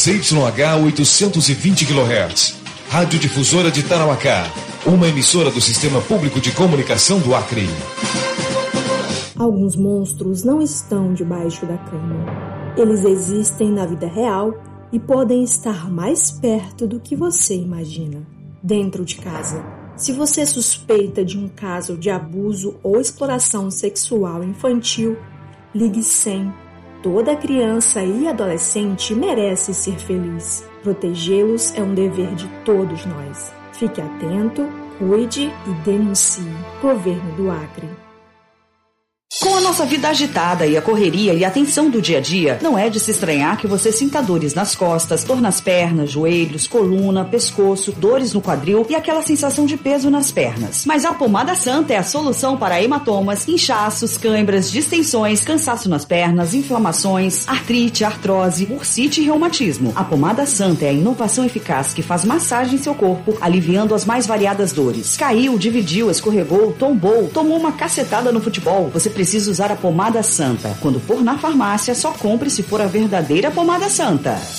ZYH 820 kHz. Radiodifusora de Tarauacá. Uma emissora do Sistema Público de Comunicação do Acre. Alguns monstros não estão debaixo da cama. Eles existem na vida real e podem estar mais perto do que você imagina. Dentro de casa. Se você suspeita de um caso de abuso ou exploração sexual infantil, ligue 100. Toda criança e adolescente merece ser feliz. Protegê-los é um dever de todos nós. Fique atento, cuide e denuncie. Governo do Acre. Com a nossa vida agitada e a correria e a tensão do dia a dia, não é de se estranhar que você sinta dores nas costas, dor nas pernas, joelhos, coluna, pescoço, dores no quadril e aquela sensação de peso nas pernas. Mas a pomada Santa é a solução para hematomas, inchaços, câimbras, distensões, cansaço nas pernas, inflamações, artrite, artrose, bursite e reumatismo. A pomada Santa é a inovação eficaz que faz massagem em seu corpo, aliviando as mais variadas dores. Caiu, dividiu, escorregou, tombou, tomou uma cacetada no futebol. Você precisa usar a pomada Santa. Quando for na farmácia, só compre se for a verdadeira pomada Santa.